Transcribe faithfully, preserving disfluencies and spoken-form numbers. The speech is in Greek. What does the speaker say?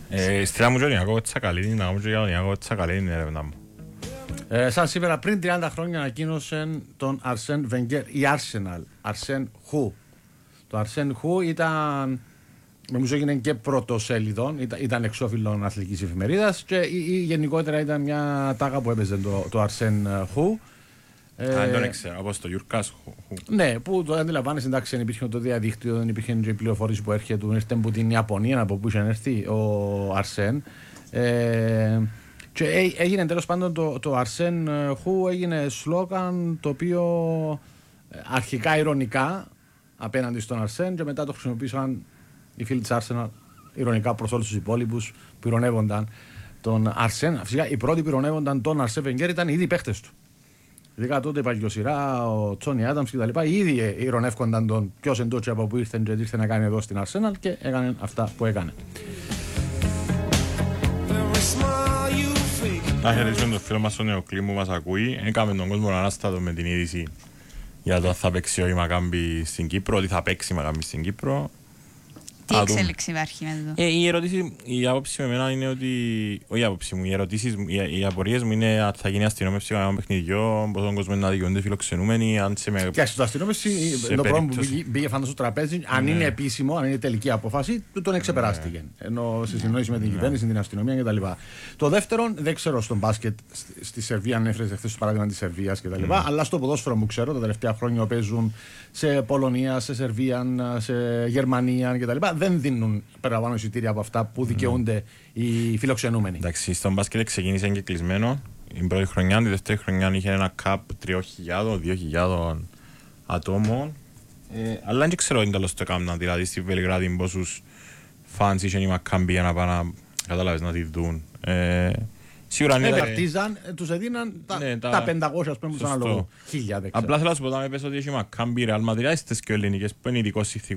Στείλα μου και ο Νιακό Τσακαλίνη, να μου και για τον Νιακό Τσακαλίνη έρευνα μου. Ε, σαν σήμερα πριν τριάντα χρόνια ανακοίνωσαν τον Αρσέν Βενγκέρ, η Arsenal, Αρσέν Χου. Το Αρσέν Χου ήταν, νομίζω έγινε και πρωτοσέλιδον, ήταν, ήταν εξώφυλλον αθλητικής εφημερίδας και ή, ή, γενικότερα ήταν μια τάγα που έπαιζε το, το Αρσέν Χου. Αν ε, τον έξερα, όπως το Γιουρκάς Χου. Ναι, που το αντιλαμβάνεσαι, εντάξει, δεν υπήρχε το διαδίκτυο, δεν υπήρχε και η πληροφόρηση που έρχεται, ήρθε από την Ιαπωνία, από πού είχε έρθει ο Αρσέν. Ε, και έγινε τέλος πάντων το, το Αρσέν Χου, έγινε σλόγαν το οποίο αρχικά ηρωνικά απέναντι στον Αρσέν και μετά το χρησιμοποίησαν οι φίλοι της Arsenal ηρωνικά προς όλους τους υπόλοιπους που ηρωνεύονταν τον Αρσέν. Φυσικά οι πρώτοι που ηρωνεύονταν τον Αρσέν Βενγκέρ ήταν ήδη οι παίχτες του. Ειδικά τότε η Παγιοσυρά, ο Τσόνι Άνταμς και τα λοιπά, ήδη ηρωνεύκονταν τον ποιος εντός από που ήρθε και ήρθε να κάνει εδώ στην Arsenal και έκανε αυτά που έκανε. Να χαιρετήσουμε τον φίλο μας τον Νεοκλή που μας ακούει. Έκαμε τον κόσμο ανάστατο με την είδηση για το αν θα παίξει ο Μακάμπι στην Κύπρο, ότι θα παίξει η Μακάμπι στην Κύπρο. Τι εξέλιξη υπάρχει με εδώ. Ε, η, ερώτηση, η άποψη με εμένα είναι ότι. Όχι η άποψη μου, οι ερωτήσεις, οι, οι απορίες μου είναι αν θα γίνει αστυνόμευση κανέναν παιχνιδιό, πόσο κόσμο να δικαιούνται φιλοξενούμενοι. Αν σε με... Και στο αστυνόμευση, το πρόβλημα που πήγε φαντάζομαι στο τραπέζι, αν ναι. είναι επίσημο, αν είναι τελική απόφαση, του τον εξεπεράστηκε. Ναι. Ενώ σε συνεννόηση με την ναι. κυβέρνηση, την αστυνομία κτλ. Το δεύτερο, δεν ξέρω στον μπάσκετ στη Σερβία, αν έφερε χθε το παράδειγμα τη Σερβία κτλ. Mm. Αλλά στο ποδόσφαιρο που ξέρω τα τελευταία χρόνια παίζουν σε Πολωνία, σε Σερβία, σε Γερμανία κτλ. Δεν δίνουν παραπάνω εισιτήρια από αυτά που δικαιούνται mm. οι φιλοξενούμενοι. Εντάξει, στον μπάσκετ ξεκίνησε και κλεισμένο. Η πρώτη χρονιά, τη δεύτερη χρονιά είχε ένα καπ τρεις χιλιάδες με δύο χιλιάδες ατόμων. Ε, αλλά δεν ξέρω αν τέλος το έκαναν. Δηλαδή στη Βελιγράδη πόσους φανς είχαν οι Μακάμπι για να πάνε να καταλάβεις να τη δουν. Ε, σίγουρα είναι. Παρτίζαν, τους έδιναν τα, ναι, τα, τα πεντακόσια ας πούμε στον άλλο χίλια. Απλά θέλω να σου πω όταν με πες ότι έχει Μακάμπι, Ρεάλ Μαδρид, είστε και ελληνικές που είναι ειδικός ηθικός.